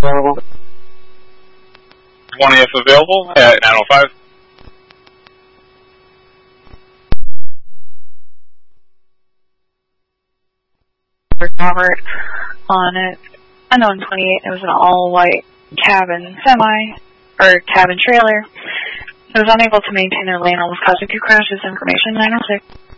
available. 20th available at 9:05. Robert on it. Unknown 28. It was an all-white cabin cabin trailer. It was unable to maintain their lane, almost causing 2 crashes. Information 906.